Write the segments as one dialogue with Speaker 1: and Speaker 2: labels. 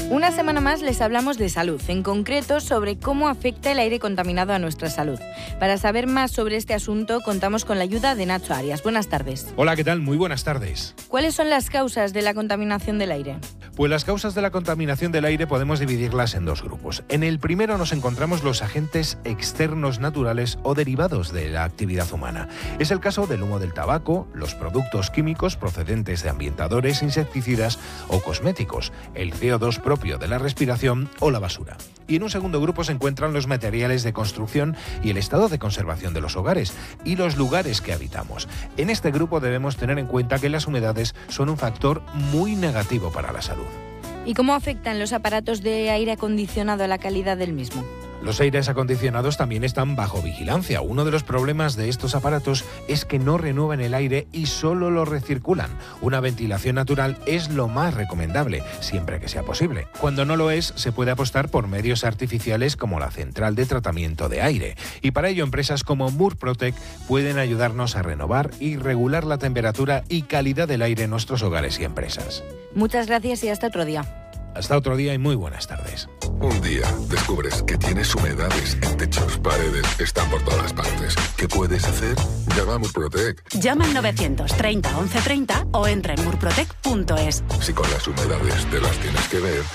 Speaker 1: Una semana más les hablamos de salud, en concreto sobre cómo afecta el aire contaminado a nuestra salud. Para saber más sobre este asunto, contamos con la ayuda de Nacho Arias. Buenas tardes.
Speaker 2: Hola, ¿qué tal? Muy buenas tardes.
Speaker 1: ¿Cuáles son las causas de la contaminación del aire?
Speaker 2: Pues las causas de la contaminación del aire podemos dividirlas en dos grupos. En el primero nos encontramos los agentes externos naturales o derivados de la actividad humana. Es el caso del humo del tabaco, los productos químicos procedentes de ambientadores, insecticidas o cosméticos, el CO2 propio de la respiración o la basura. Y en un segundo grupo se encuentran los materiales de construcción y el estado de conservación de los hogares y los lugares que habitamos. En este grupo debemos tener en cuenta que las humedades son un factor muy negativo para la salud.
Speaker 1: ¿Y cómo afectan los aparatos de aire acondicionado a la calidad del mismo?
Speaker 2: Los aires acondicionados también están bajo vigilancia. Uno de los problemas de estos aparatos es que no renuevan el aire y solo lo recirculan. Una ventilación natural es lo más recomendable, siempre que sea posible. Cuando no lo es, se puede apostar por medios artificiales como la central de tratamiento de aire. Y para ello, empresas como Murprotec pueden ayudarnos a renovar y regular la temperatura y calidad del aire en nuestros hogares y empresas.
Speaker 1: Muchas gracias y hasta otro día.
Speaker 2: Hasta otro día y muy buenas tardes.
Speaker 3: Un día descubres que tienes humedades en techos, paredes, están por todas partes. ¿Qué puedes hacer? Llama a Murprotec.
Speaker 4: Llama al 930 1130 o entra en murprotec.es.
Speaker 3: Si con las humedades te las tienes que ver.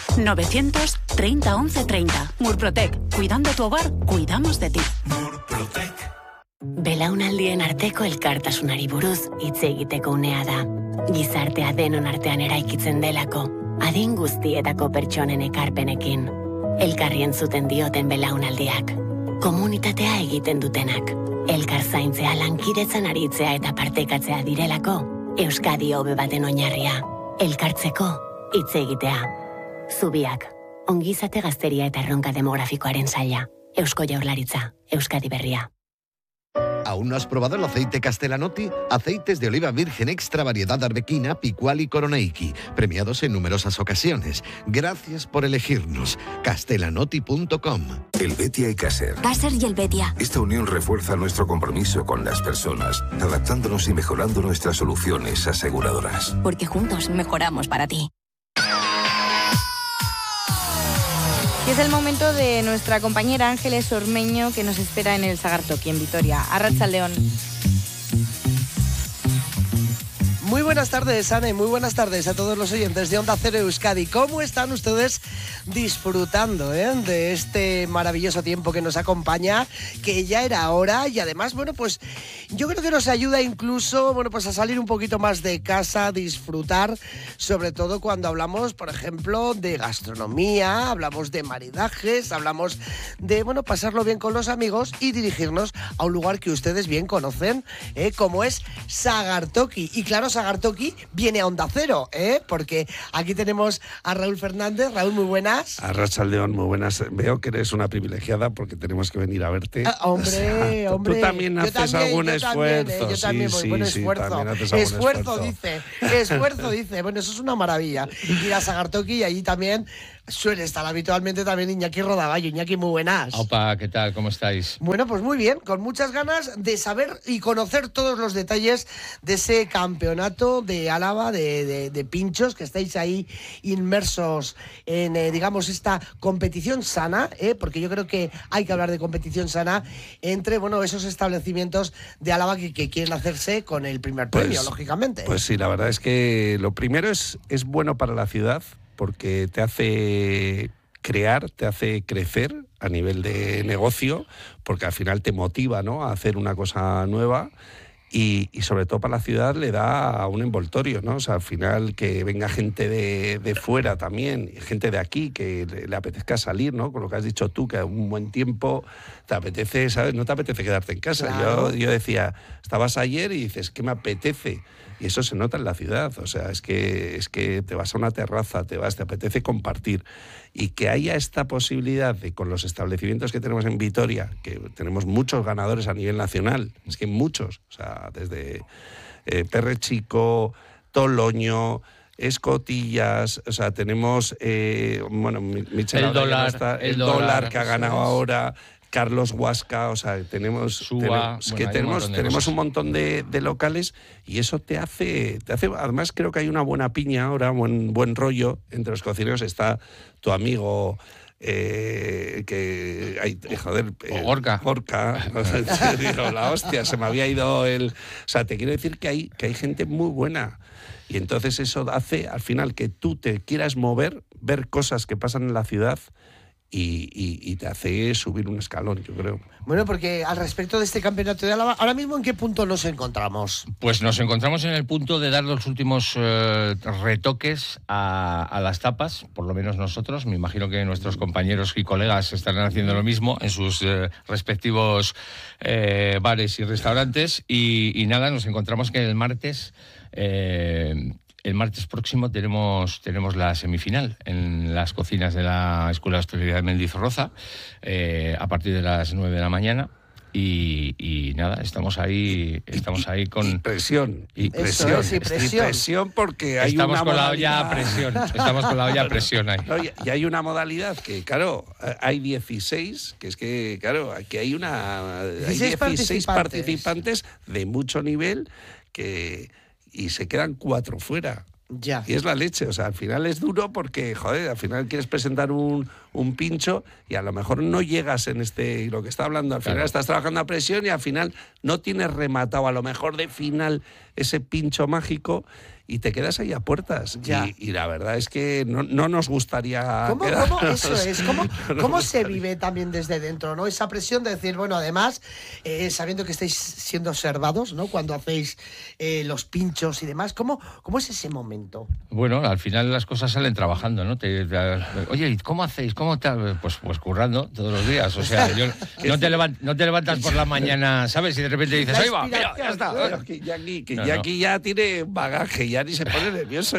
Speaker 4: 930 1130. Murprotec. Cuidando tu hogar, cuidamos de ti.
Speaker 5: Murprotec.
Speaker 6: Belaunaldien arteko elkartasunari buruz hitz egiteko unea da. Gizartea denon artean eraikitzen delako. Adin guztietako pertsonen ekarpenekin. Elkarri entzuten dioten belaunaldiak. Komunitatea egiten dutenak. Elkar zaintzea, lankidetzan aritzea eta partekatzea direlako. Euskadi hobe baten oinarria. Elkartzeko, hitz egitea. Zubiak, ongizate gazteria eta erronka demografikoaren saila. Eusko Jaurlaritza, Euskadi berria.
Speaker 7: ¿Aún no has probado el aceite Castellanotti? Aceites de oliva virgen extra variedad arbequina, picual y coroneiki, premiados en numerosas ocasiones. Gracias por elegirnos. Castellanotti.com.
Speaker 3: Helvetia y Caser.
Speaker 6: Caser y Helvetia.
Speaker 3: Esta unión refuerza nuestro compromiso con las personas, adaptándonos y mejorando nuestras soluciones aseguradoras.
Speaker 6: Porque juntos mejoramos para ti.
Speaker 1: Y es el momento de nuestra compañera Ángeles Ormeño, que nos espera en el Sagartoki, en Vitoria. Arratsaldeon.
Speaker 8: Muy buenas tardes, Ana, y muy buenas tardes a todos los oyentes de Onda Cero Euskadi. ¿Cómo están ustedes disfrutando de este maravilloso tiempo que nos acompaña? Que ya era hora y además, bueno, pues yo creo que nos ayuda incluso, bueno, pues a salir un poquito más de casa, a disfrutar, sobre todo cuando hablamos, por ejemplo, de gastronomía, hablamos de maridajes, hablamos de, bueno, pasarlo bien con los amigos y dirigirnos a un lugar que ustedes bien conocen, como es Sagartoki. Y claro, Sagartoki viene a Onda Cero, porque aquí tenemos a Raúl Fernández. Raúl, muy buenas.
Speaker 9: Arratsaldeon, muy buenas. Veo que eres una privilegiada porque tenemos que venir a verte.
Speaker 8: Hombre.
Speaker 9: Tú también haces algún esfuerzo.
Speaker 8: Yo también,
Speaker 9: sí,
Speaker 8: buen
Speaker 9: sí,
Speaker 8: esfuerzo. Esfuerzo, dice. Bueno, eso es una maravilla. Ir a Sagartoki y allí también suele estar habitualmente también Iñaki Rodaballo. Iñaki, muy buenas.
Speaker 10: Opa, ¿qué tal? ¿Cómo estáis?
Speaker 8: Bueno, pues muy bien, con muchas ganas de saber y conocer todos los detalles de ese campeonato de Álava de pinchos, que estáis ahí inmersos en, digamos, esta competición sana, porque yo creo que hay que hablar de competición sana entre, bueno, esos establecimientos de Álava que quieren hacerse con el primer premio, lógicamente.
Speaker 9: Pues sí, la verdad es que lo primero es bueno para la ciudad, porque te hace crear, te hace crecer a nivel de negocio, porque al final te motiva, ¿no?, a hacer una cosa nueva y sobre todo para la ciudad le da un envoltorio, ¿no? O sea, al final que venga gente de fuera también, gente de aquí que le apetezca salir, ¿no? Con lo que has dicho tú, que un buen tiempo te apetece, ¿sabes? No te apetece quedarte en casa. Claro. Yo decía, estabas ayer y dices, ¿qué me apetece? Y eso se nota en la ciudad, o sea, es que te vas a una terraza, te apetece compartir. Y que haya esta posibilidad de, con los establecimientos que tenemos en Vitoria, que tenemos muchos ganadores a nivel nacional, es que muchos, o sea, desde Perre Chico, Toloño, Escotillas, o sea, tenemos, bueno, Michel,
Speaker 10: el dólar
Speaker 9: que ha ganado ahora, Carlos Huasca, o sea, tenemos un montón de locales y eso te hace, además creo que hay una buena piña ahora, buen rollo entre los cocineros. Está tu amigo Gorka, digo, la hostia, se me había ido el... O sea, te quiero decir que hay gente muy buena. Y entonces eso hace al final que tú te quieras mover, ver cosas que pasan en la ciudad y te hace subir un escalón, yo creo.
Speaker 8: Bueno, porque al respecto de este campeonato de Álava, ahora mismo ¿en qué punto nos encontramos?
Speaker 5: Pues nos encontramos en el punto de dar los últimos retoques a las tapas, por lo menos nosotros. Me imagino que nuestros compañeros y colegas estarán haciendo lo mismo en sus respectivos bares y restaurantes. Y nada, nos encontramos que el martes próximo tenemos la semifinal en las cocinas de la Escuela de Hostelería de Mendizorroza a partir de las 9 de la mañana. Y nada, estamos ahí con
Speaker 9: presión porque hay
Speaker 5: estamos
Speaker 9: una
Speaker 5: con la
Speaker 9: modalidad...
Speaker 5: olla a presión. Estamos con la olla a presión ahí.
Speaker 9: No, y hay una modalidad que, claro, hay 16, que es que, claro, aquí hay 16 participantes de mucho nivel y se quedan 4 fuera.
Speaker 8: Ya.
Speaker 9: Y es la leche, o sea, al final es duro porque, joder, al final quieres presentar un pincho y a lo mejor no llegas en lo que está hablando, al final estás trabajando a presión y al final no tienes rematado a lo mejor de final ese pincho mágico y te quedas ahí a puertas. Y la verdad es que no nos gustaría...
Speaker 8: ¿Cómo se vive también desde dentro, ¿no? Esa presión de decir, bueno, además, sabiendo que estáis siendo observados, ¿no? Cuando hacéis los pinchos y demás, ¿cómo es ese momento?
Speaker 5: Bueno, al final las cosas salen trabajando, ¿no? Oye, ¿y cómo hacéis? ¿Cómo tal? Pues currando todos los días. O sea, no te levantas por la mañana, ¿sabes? Y de repente dices, ¡ahí va! Mira, ya está.
Speaker 9: Bueno, Iñaki ya tiene bagaje, ya ni se pone nervioso.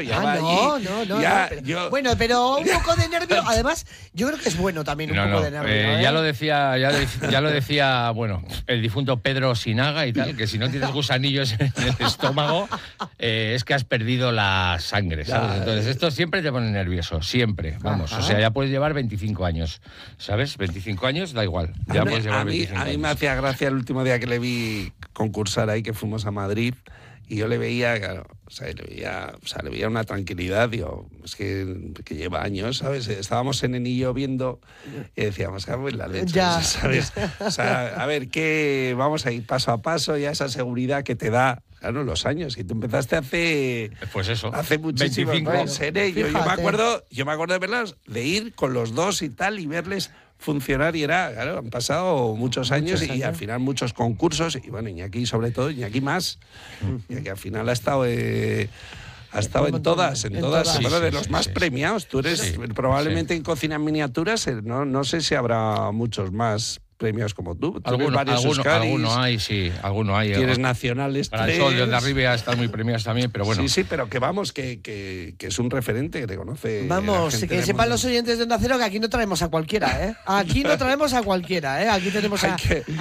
Speaker 8: Bueno, pero un poco de nervio, además, yo creo que es bueno también un poco de nervio.
Speaker 5: Ya lo decía, bueno, el difunto Pedro Sinaga y tal, que si no tienes gusanillos en el estómago, es que has perdido la sangre, ¿sabes? Entonces esto siempre te pone nervioso, siempre, vamos. Ajá. O sea, ya puedes llevar 25 años, ¿sabes? 25 años, da igual. Ya puedes llevar 25 años.
Speaker 9: A mí me hacía gracia el último día que le vi concursar ahí, que fuimos a Madrid, y yo le veía, claro, le veía una tranquilidad, digo, es que lleva años, ¿sabes? Estábamos en Enillo viendo y decíamos, pues la leche, ¿sabes? O sea, a ver, vamos a ir paso a paso, ya esa seguridad que te da, claro, los años. Y tú empezaste hace muchísimo.
Speaker 5: 25 años.
Speaker 9: Yo me acuerdo de verlas, de ir con los dos y tal, y verles funcionar, y claro, han pasado muchos años y al final muchos concursos, y bueno, Iñaki sobre todo, Iñaki más, Iñaki al final ha estado en todas, bueno, de los más premiados. Tú eres probablemente en cocina en miniaturas, no sé si habrá muchos más premios como tú.
Speaker 5: Alguno hay.
Speaker 9: Tienes nacionales.
Speaker 5: Para el Sol de Arriba están muy premiados también, pero bueno.
Speaker 9: Sí, pero que vamos, que es un referente, que te conoce.
Speaker 8: Vamos, que sepan los oyentes de Onda Cero que aquí no traemos a cualquiera, ¿eh? Aquí no traemos a cualquiera, ¿eh? Aquí tenemos
Speaker 9: hay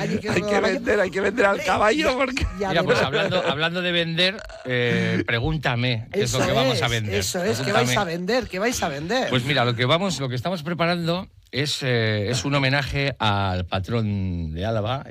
Speaker 9: que vender al caballo porque...
Speaker 5: Mira, pues hablando de vender, pregúntame qué es lo que vamos a vender.
Speaker 8: Eso es, ¿qué vais a vender? ¿Qué vais a vender?
Speaker 5: Pues mira, lo que estamos preparando es un homenaje al patrón de Álava,